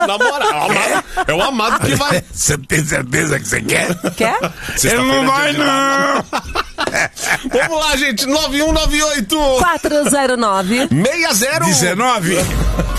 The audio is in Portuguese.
Na moral, é o Amado que vai. Você tem certeza que você quer? Quer? Ele não vai, não. Vamos lá, gente. 9198 409 60 19.